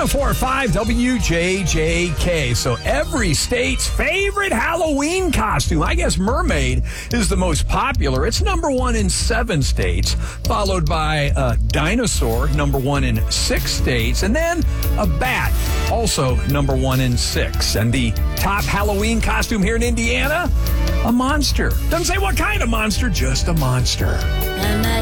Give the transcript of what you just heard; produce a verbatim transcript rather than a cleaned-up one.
oh four point five W J J K. So every state's favorite Halloween costume, I guess mermaid is the most popular. It's number one in seven states, followed by a dinosaur, number one in six states, and then a bat, also number one in six. And the top Halloween costume here in Indiana, a monster. Doesn't say what kind of monster, just a monster. I'm at